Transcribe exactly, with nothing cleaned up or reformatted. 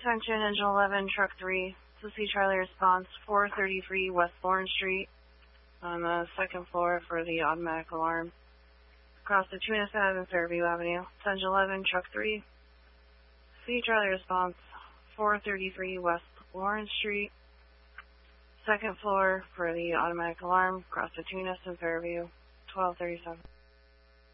Attention, Engine eleven, Truck three. To see Charlie response, four thirty-three West Lawrence Street on the second floor for the automatic alarm. Across the Tunis Ave and Fairview Avenue. Engine eleven, Truck three. See Charlie response, four thirty-three West Lawrence Street, second floor for the automatic alarm. Across the Tunis and Fairview, twelve thirty-seven.